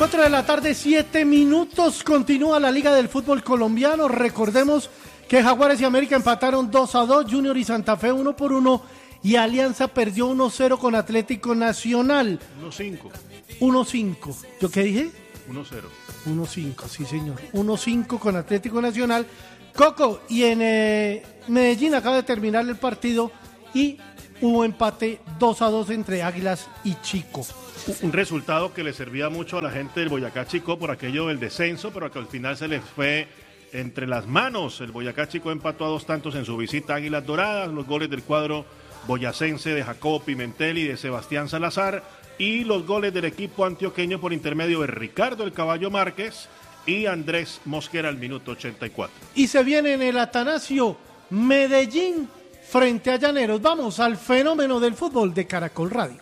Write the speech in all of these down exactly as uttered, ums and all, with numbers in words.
cuatro de la tarde, siete minutos, continúa la Liga del Fútbol Colombiano. Recordemos que Jaguares y América empataron dos a dos, Junior y Santa Fe uno por uno, y Alianza perdió uno cero con Atlético Nacional. uno cinco. uno cinco. ¿Yo qué dije? uno cero. uno cinco, sí señor. uno cinco con Atlético Nacional. Coco, y en eh, Medellín acaba de terminar el partido y hubo empate dos a dos entre Águilas y Chico. Un resultado que le servía mucho a la gente del Boyacá Chico por aquello del descenso, pero que al final se les fue entre las manos. El Boyacá Chico empató a dos tantos en su visita a Águilas Doradas, los goles del cuadro boyacense de Jacobo Pimentel y de Sebastián Salazar, y los goles del equipo antioqueño por intermedio de Ricardo el Caballo Márquez y Andrés Mosquera al minuto ochenta y cuatro. Y se viene en el Atanasio Medellín frente a Llaneros. Vamos al fenómeno del fútbol de Caracol Radio.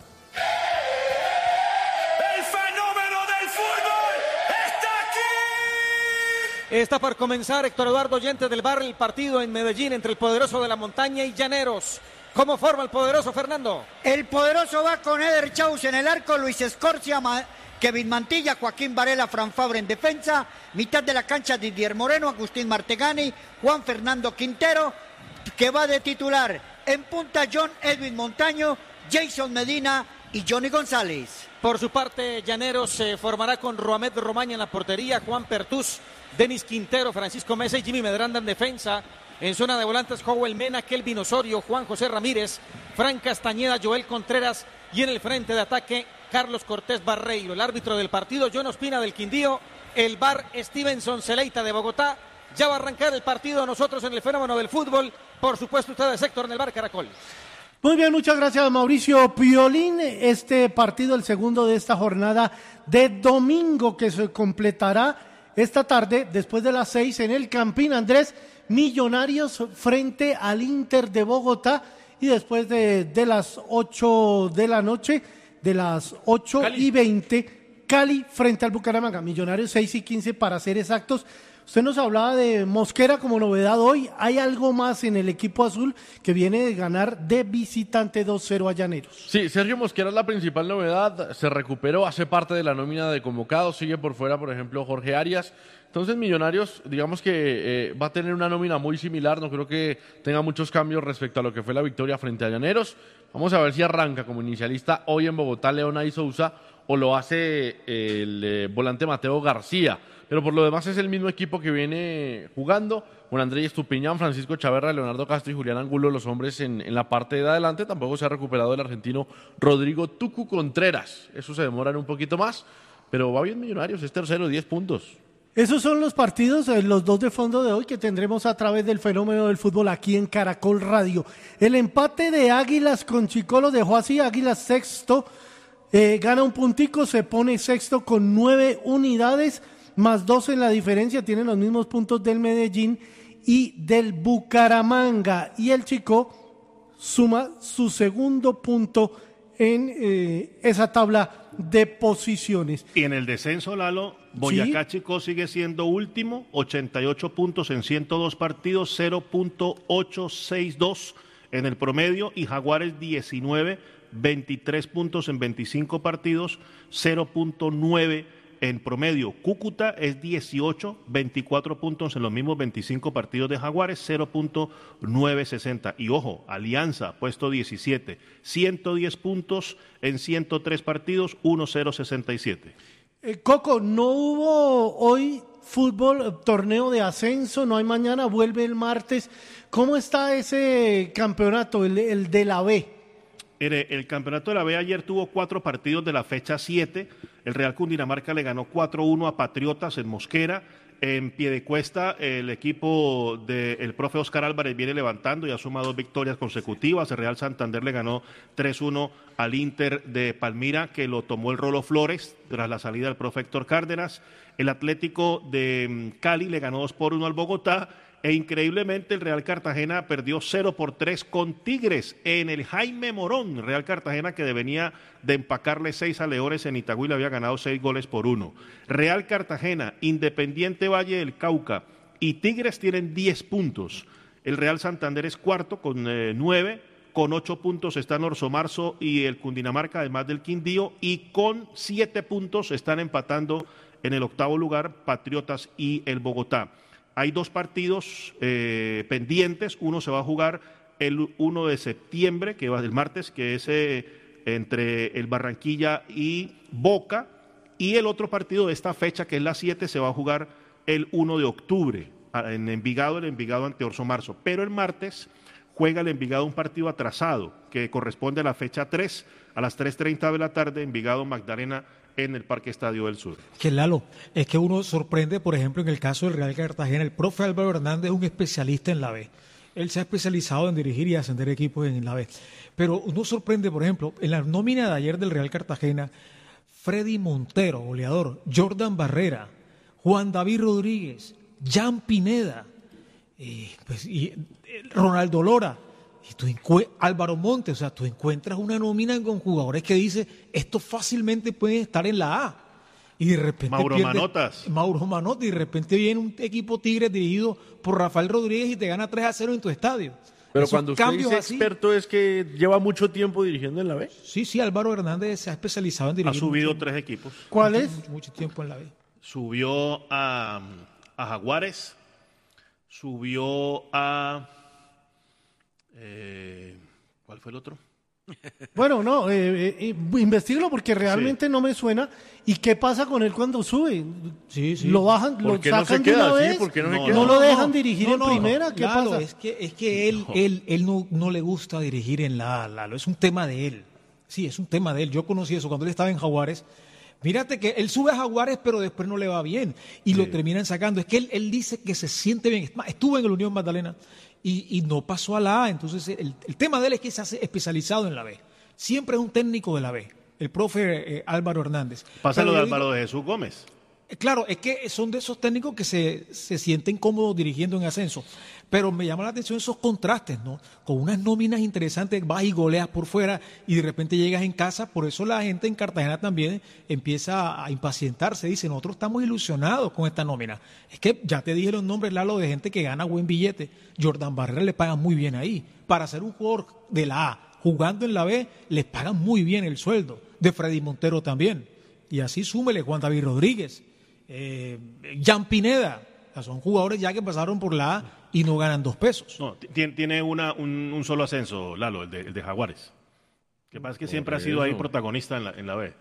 Está por comenzar, Héctor Eduardo Oyente del Bar, el partido en Medellín entre el poderoso de la montaña y Llaneros. ¿Cómo forma el poderoso, Fernando? El poderoso va con Eder Chaus en el arco, Luis Escorcia, Ma- Kevin Mantilla, Joaquín Varela, Fran Fabre en defensa, mitad de la cancha Didier Moreno, Agustín Martegani, Juan Fernando Quintero, que va de titular. En punta John Edwin Montaño, Jason Medina y Johnny González. Por su parte, Llaneros se formará con Roamed Romaña en la portería, Juan Pertús, Denis Quintero, Francisco Mesa y Jimmy Medranda en defensa. En zona de volantes, Joel Mena, Kelvin Osorio, Juan José Ramírez, Fran Castañeda, Joel Contreras y en el frente de ataque, Carlos Cortés Barreiro. El árbitro del partido, John Ospina del Quindío. El V A R, Stevenson Celeita de Bogotá. Ya va a arrancar el partido, nosotros en el fenómeno del fútbol. Por supuesto, ustedes, Héctor, en el Bar Caracol. Muy bien, muchas gracias, Mauricio Piolín. Este partido, el segundo de esta jornada de domingo, que se completará esta tarde, después de las seis, en el Campín Andrés, Millonarios frente al Inter de Bogotá, y después de, de las ocho de la noche, de las ocho Cali. y veinte, Cali frente al Bucaramanga. Millonarios seis y quince para ser exactos. Usted nos hablaba de Mosquera como novedad hoy. Hay algo más en el equipo azul que viene de ganar de visitante dos cero a Llaneros. Sí, Sergio Mosquera es la principal novedad. Se recuperó, hace parte de la nómina de convocados. Sigue por fuera, por ejemplo, Jorge Arias. Entonces Millonarios, digamos que eh, va a tener una nómina muy similar. No creo que tenga muchos cambios respecto a lo que fue la victoria frente a Llaneros. Vamos a ver si arranca como inicialista hoy en Bogotá Leonay Sousa o lo hace el eh, volante Mateo García. Pero por lo demás es el mismo equipo que viene jugando, con Andrés Estupiñán, Francisco Chaverra, Leonardo Castro y Julián Angulo, los hombres en, en la parte de adelante. Tampoco se ha recuperado el argentino Rodrigo Tucu Contreras. Eso se demora un poquito más, pero va bien Millonarios, es tercero, diez puntos. Esos son los partidos, eh, los dos de fondo de hoy que tendremos a través del fenómeno del fútbol aquí en Caracol Radio. El empate de Águilas con Chico lo dejó así, Águilas sexto, eh, gana un puntico, se pone sexto con nueve unidades, más dos en la diferencia, tienen los mismos puntos del Medellín y del Bucaramanga. Y el Chico suma su segundo punto en eh, esa tabla de posiciones. Y en el descenso, Lalo, Boyacá ¿Sí? Chico sigue siendo último, ochenta y ocho puntos en ciento dos partidos, cero punto ochocientos sesenta y dos en el promedio, y Jaguares diecinueve, veintitrés puntos en veinticinco partidos, cero punto nueve en promedio. Cúcuta es dieciocho, veinticuatro puntos en los mismos veinticinco partidos de Jaguares, cero punto novecientos sesenta. Y ojo, Alianza, puesto diecisiete, ciento diez puntos en ciento tres partidos, uno punto cero sesenta y siete. Eh, Coco, no hubo hoy fútbol, torneo de ascenso, no hay mañana, vuelve el martes. ¿Cómo está ese campeonato, el, el de la B? El campeonato de la B ayer tuvo cuatro partidos de la fecha siete. El Real Cundinamarca le ganó cuatro uno a Patriotas en Mosquera. En Piedecuesta, el equipo del profe Oscar Álvarez viene levantando y ha sumado dos victorias consecutivas. El Real Santander le ganó tres uno al Inter de Palmira, que lo tomó el Rolo Flores tras la salida del profe Héctor Cárdenas. El Atlético de Cali le ganó dos por uno al Bogotá. E increíblemente el Real Cartagena perdió cero por tres con Tigres en el Jaime Morón. Real Cartagena, que venía de empacarle seis a Leones en Itagüí, le había ganado seis goles por uno. Real Cartagena, Independiente Valle del Cauca y Tigres tienen diez puntos. El Real Santander es cuarto con eh, nueve. Con ocho puntos están Orso Marzo y el Cundinamarca, además del Quindío, y con siete puntos están empatando en el octavo lugar Patriotas y el Bogotá. Hay dos partidos eh, pendientes, uno se va a jugar el uno de septiembre, que va el martes, que es eh, entre el Barranquilla y Boca, y el otro partido de esta fecha, que es la siete, se va a jugar el uno de octubre, en Envigado, el Envigado ante Orso Marzo. Pero el martes juega el Envigado un partido atrasado, que corresponde a la fecha tres, a las tres treinta de la tarde, Envigado Magdalena, en el Parque Estadio del Sur. Que Lalo, es que uno sorprende, por ejemplo, en el caso del Real Cartagena, el profe Álvaro Hernández es un especialista en la B. Él se ha especializado en dirigir y ascender equipos en la B. Pero uno sorprende, por ejemplo, en la nómina de ayer del Real Cartagena, Freddy Montero, goleador, Jordan Barrera, Juan David Rodríguez, Jan Pineda, y, pues, y Ronaldo Lora, y tú Álvaro Montes, o sea, tú encuentras una nómina con jugadores que dice estos fácilmente pueden estar en la A. Y de repente Mauro pierde, Manotas. Mauro Manotas, y de repente viene un equipo Tigres dirigido por Rafael Rodríguez y te gana tres a cero en tu estadio. Pero Esos cuando usted cambios dice así, experto es que lleva mucho tiempo dirigiendo en la B. Sí, sí, Álvaro Hernández se ha especializado en dirigir. Ha subido mucho, tres equipos. ¿Cuál mucho, es? Mucho, mucho tiempo en la B. Subió a, a Jaguares, subió a... Eh, ¿Cuál fue el otro? Bueno, no, eh, eh, investígalo porque realmente Sí. no me suena. ¿Y qué pasa con él cuando sube? Sí, sí. ¿Lo bajan, ¿Por lo qué no sacan se de una queda? Sí, vez? ¿por qué no se ¿No, queda? lo No, dejan no, dirigir no, en no, primera? ¿Qué Lalo, pasa? Es que, es que él, él, él no, no le gusta dirigir en la A, Lalo. Es un tema de él. Sí, es un tema de él. Yo conocí eso cuando él estaba en Jaguares. Mírate que él sube a Jaguares, pero después no le va bien. Y Sí. lo terminan sacando. Es que él, él dice que se siente bien. Estuvo en el Unión Magdalena y, y no pasó a la A. Entonces, el, el tema de él es que se hace especializado en la B. Siempre es un técnico de la B. El profe eh, Álvaro Hernández. Pasa Pero lo de yo digo- Álvaro de Jesús Gómez. Claro, es que son de esos técnicos que se, se sienten cómodos dirigiendo en ascenso. Pero me llama la atención esos contrastes, ¿no? Con unas nóminas interesantes, vas y goleas por fuera y de repente llegas en casa. Por eso la gente en Cartagena también empieza a impacientarse. Dice, nosotros estamos ilusionados con esta nómina. Es que ya te dije los nombres, Lalo, de gente que gana buen billete. Jordan Barrera le pagan muy bien ahí. Para ser un jugador de la A, jugando en la B, les pagan muy bien el sueldo. De Freddy Montero también. Y así súmele Juan David Rodríguez. Eh, Jan Pineda, o sea, son jugadores ya que pasaron por la A y no ganan dos pesos. No, tiene, tiene una, un, un solo ascenso, Lalo, el de, el de Jaguares. Que pasa es que siempre ha sido ahí eso. protagonista en la, en la B.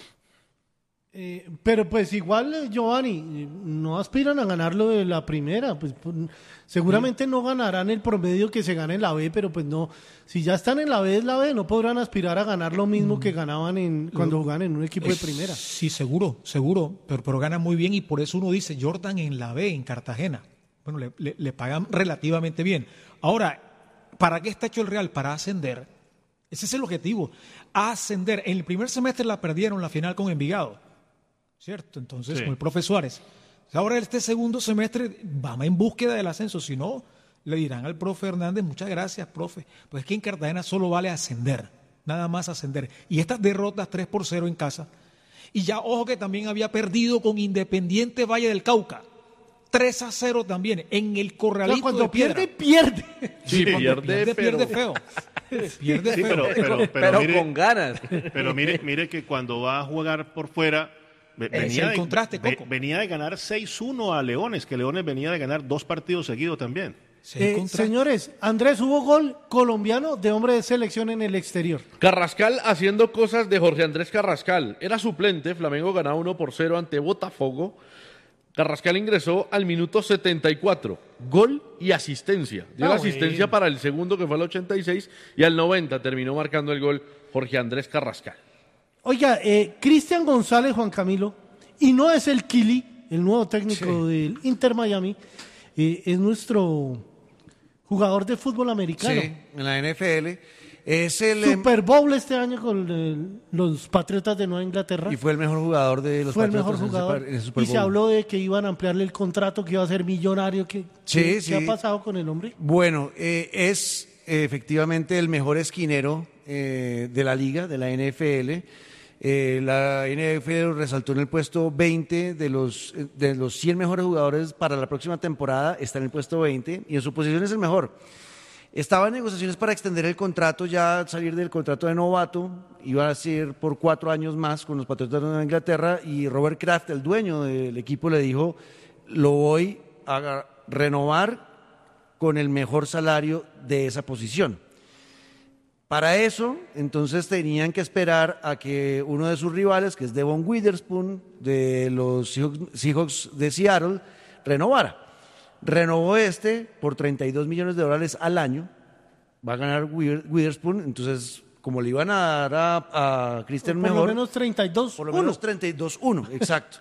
Eh, pero pues igual, eh, Giovanni, eh, no aspiran a ganar lo de la primera, pues, pues, seguramente no ganarán el promedio que se gana en la B, pero pues no, si ya están en la B es la B, no podrán aspirar a ganar lo mismo que ganaban en cuando jugaban en un equipo de Es- primera. Sí, seguro, seguro, pero, pero ganan muy bien y por eso uno dice, Jordan en la B, en Cartagena. Bueno, le, le- le pagan relativamente bien. Ahora, ¿para qué está hecho el Real? Para ascender. Ese es el objetivo, ascender. En el primer semestre la perdieron la final con Envigado, ¿cierto? Entonces, Sí. con el profe Suárez. Ahora este segundo semestre vamos en búsqueda del ascenso, si no, le dirán al profe Hernández, muchas gracias, profe. Pues es que en Cartagena solo vale ascender, nada más ascender. Y estas derrotas tres por cero en casa, y ya ojo que también había perdido con Independiente Valle del Cauca, tres a cero también, en el O sea, corralito cuando de piedra. pierde, pierde. Sí, Cuando pierde, pierde, pero... pierde feo. Pierde Sí, feo. pero, pero, pero, Pero mire, con ganas. pero mire, mire que cuando va a jugar por fuera, ve- Es venía, el de, contraste, ve- Coco. venía de ganar seis uno a Leones, que Leones venía de ganar dos partidos seguidos también. Sí, Eh, contra- señores, Andrés, hubo gol colombiano de hombre de selección en el exterior. Carrascal haciendo cosas de Jorge Andrés Carrascal. Era suplente, Flamengo ganaba uno por cero ante Botafogo. Carrascal ingresó al minuto setenta y cuatro. Gol y asistencia. Dio Ah, la asistencia bueno. para el segundo, que fue al ochenta y seis, y al noventa terminó marcando el gol Jorge Andrés Carrascal. Oiga, eh, Cristian González, Juan Camilo, y no es el Kili, el nuevo técnico del Inter Miami, eh, es nuestro jugador de fútbol americano. Sí, en la N F L. Es el em- Super Bowl este año con el- los Patriotas de Nueva Inglaterra. y fue el mejor jugador de los Fue el Patriotas mejor en ese jugador. par- en ese Super Y se Bowl. habló de que iban a ampliarle el contrato, que iba a ser millonario. ¿Qué, Sí, qué- sí. ¿qué ha pasado con el hombre? Bueno, eh, es eh, efectivamente el mejor esquinero eh, de la liga, de la N F L. Eh, la N F L lo resaltó en el puesto veinte de los, eh, de los cien mejores jugadores para la próxima temporada, está en el puesto veinte y en su posición es el mejor. Estaba en negociaciones para extender el contrato, ya salir del contrato de novato, iba a ser por cuatro años más con los Patriotas de Nueva Inglaterra, y Robert Kraft, el dueño del equipo, le dijo, lo voy a renovar con el mejor salario de esa posición. Para eso, entonces tenían que esperar a que uno de sus rivales, que es Devon Witherspoon, de los Seahawks de Seattle, renovara. Renovó este por treinta y dos millones de dólares al año, va a ganar Witherspoon, entonces como le iban a dar a, a Christian por mejor... Por lo menos treinta y dos Por lo menos treinta y dos uno, exacto.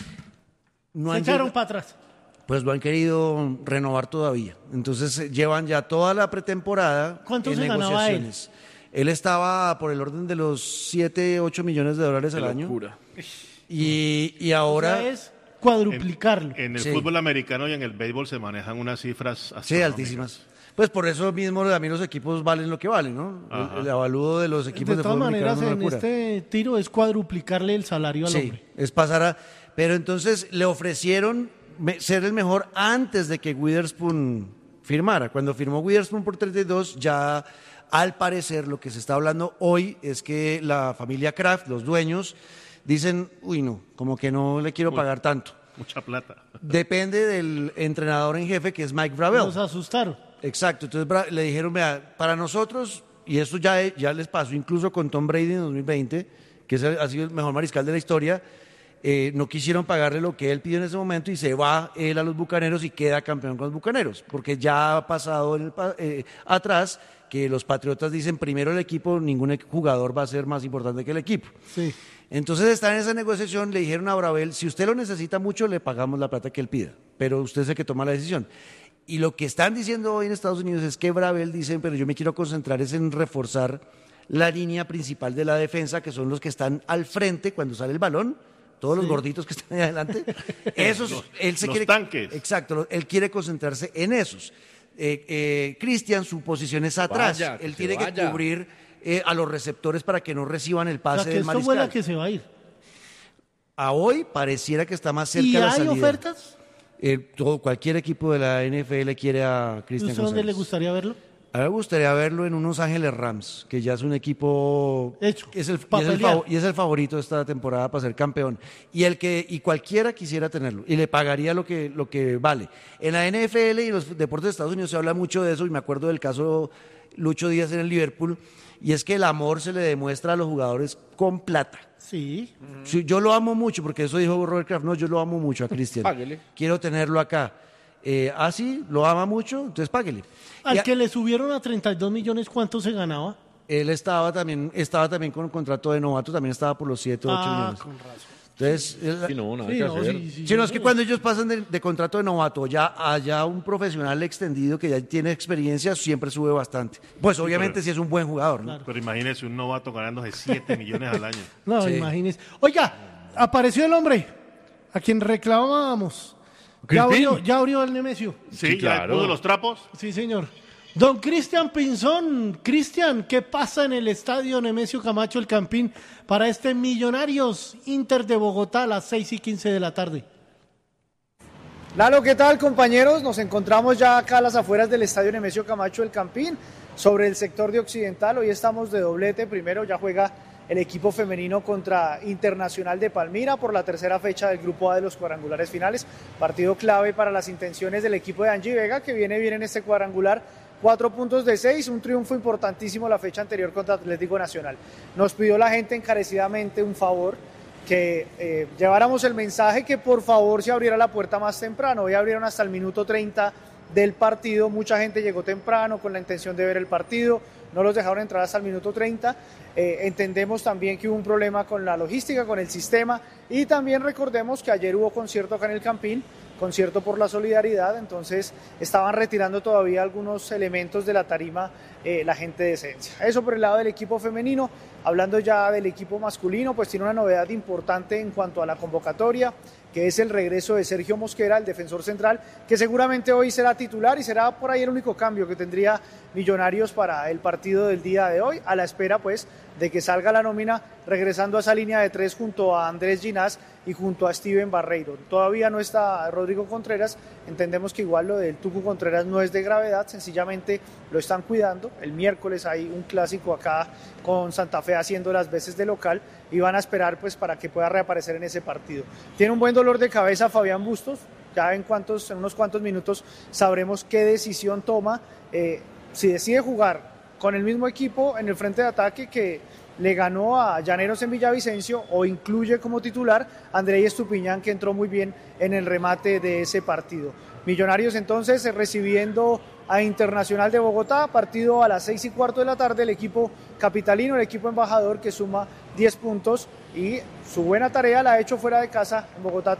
No Se echaron para atrás. Pues lo han querido renovar todavía, entonces llevan ya toda la pretemporada. ¿Cuánto en se ganaba él? negociaciones. Él estaba por el orden de los siete, ocho millones de dólares al año. Locura. Y, y ahora... O sea, es cuadruplicarlo. En el Sí. fútbol americano y en el béisbol se manejan unas cifras Sí, astronómicas. altísimas. Pues por eso mismo a mí los equipos valen lo que valen, ¿no? Ajá. El, el avalúo de los equipos de, De todas fútbol maneras, americano es en una locura. este tiro es cuadruplicarle el salario al Sí, hombre. es pasar a... Pero entonces le ofrecieron me- ser el mejor antes de que Witherspoon firmara. Cuando firmó Witherspoon por treinta y dos, ya al parecer lo que se está hablando hoy es que la familia Kraft, los dueños, dicen, uy no, como que no le quiero pagar tanto. Mucha plata. Depende del entrenador en jefe, que es Mike Vrabel. Nos asustaron. Exacto, entonces Bra- le dijeron, vea, para nosotros, y esto ya, ya les pasó incluso con Tom Brady en dos mil veinte, que es el- ha sido el mejor mariscal de la historia, eh, no quisieron pagarle lo que él pidió en ese momento y se va él a los Bucaneros y queda campeón con los Bucaneros, porque ya ha pasado en el pa- eh, atrás que los Patriotas dicen primero el equipo, ningún e- jugador va a ser más importante que el equipo. Sí. Entonces están en esa negociación, le dijeron a Vrabel, si usted lo necesita mucho, le pagamos la plata que él pida, pero usted es el que toma la decisión. Y lo que están diciendo hoy en Estados Unidos es que Vrabel dice, pero yo me quiero concentrar es en reforzar la línea principal de la defensa, que son los que están al frente cuando sale el balón, todos los gorditos que están ahí adelante. Esos, Los- él se los quiere, tanques. Exacto, lo- él quiere concentrarse en esos. Eh, eh, Cristian, su posición es atrás, Vaya, que él se tiene que vaya. cubrir eh, a los receptores para que no reciban el O pase sea, que del esto mariscal. huele a que se va a ir. A hoy pareciera que está más cerca ¿Y de la hay salida. ofertas? Eh, todo, cualquier equipo de la N F L quiere a Cristian ¿Usted dónde le González. gustaría verlo? A mí me gustaría verlo en unos Ángeles Rams, que ya es un equipo Hecho, es el, pa' y, es el pelear. fav- y es el favorito de esta temporada para ser campeón. Y el que y cualquiera quisiera tenerlo y le pagaría lo que lo que vale. En la N F L y los deportes de Estados Unidos se habla mucho de eso y me acuerdo del caso Lucho Díaz en el Liverpool, y es que el amor se le demuestra a los jugadores con plata. Sí. Sí, yo lo amo mucho, porque eso dijo Robert Kraft, no, yo lo amo mucho a Cristian. Páguele. Quiero tenerlo acá. Eh, ah, sí, lo ama mucho, entonces páguele. Al Y a- que le subieron a treinta y dos millones, ¿cuánto se ganaba? Él estaba también, estaba también con un contrato de novato, también estaba por los siete o ocho Ah, millones. con razón. Entonces, él- Sí, no, nada Sí, que no, hacer. sí, sí, sí, no, es sí. que cuando ellos pasan de, de contrato de novato ya allá un profesional extendido que ya tiene experiencia, siempre sube bastante. Pues obviamente pero- si es un buen jugador, ¿no? Pero imagínese un novato ganándose siete millones al año. No, Sí. imagínese. Oiga, apareció el hombre a quien reclamábamos. Ya Crispín. abrió, ya abrió el Nemesio. Sí, Sí, ya claro. puso los trapos. Sí, señor. Don Cristian Pinzón. Cristian, ¿qué pasa en el estadio Nemesio Camacho El Campín para este Millonarios Inter de Bogotá a las seis y quince de la tarde? Lalo, ¿qué tal, compañeros? Nos encontramos ya acá a las afueras del estadio Nemesio Camacho El Campín, sobre el sector de Occidental. Hoy estamos de doblete. Primero ya juega el equipo femenino contra Internacional de Palmira por la tercera fecha del Grupo A de los cuadrangulares finales. Partido clave para las intenciones del equipo de Angie Vega, que viene bien en este cuadrangular. Cuatro puntos de seis, un triunfo importantísimo la fecha anterior contra Atlético Nacional. Nos pidió la gente encarecidamente un favor, que eh, lleváramos el mensaje que por favor se abriera la puerta más temprano. Hoy abrieron hasta el minuto treinta del partido, mucha gente llegó temprano con la intención de ver el partido, no los dejaron entrar hasta el minuto treinta. Eh, entendemos también que hubo un problema con la logística, con el sistema, y también recordemos que ayer hubo concierto acá en el Campín, concierto por la solidaridad, entonces estaban retirando todavía algunos elementos de la tarima eh, la gente de Esencia. Eso por el lado del equipo femenino. Hablando ya del equipo masculino, pues tiene una novedad importante en cuanto a la convocatoria, que es el regreso de Sergio Mosquera, el defensor central, que seguramente hoy será titular y será por ahí el único cambio que tendría Millonarios para el partido del día de hoy, a la espera pues de que salga la nómina, regresando a esa línea de tres junto a Andrés Ginás y junto a Steven Barreiro. Todavía no está Rodrigo Contreras, entendemos que igual lo del Tucu Contreras no es de gravedad, sencillamente lo están cuidando. El miércoles hay un clásico acá con Santa Fe haciendo las veces de local y van a esperar pues para que pueda reaparecer en ese partido. Tiene un buen dolor de cabeza Fabián Bustos, ya en, cuantos, en unos cuantos minutos sabremos qué decisión toma, eh, si decide jugar con el mismo equipo en el frente de ataque que le ganó a Llaneros en Villavicencio, o incluye como titular a Andrei Estupiñán, que entró muy bien en el remate de ese partido. Millonarios entonces recibiendo a Internacional de Bogotá, partido a las seis y cuarto de la tarde, el equipo capitalino, el equipo embajador, que suma diez puntos y su buena tarea la ha hecho fuera de casa. En Bogotá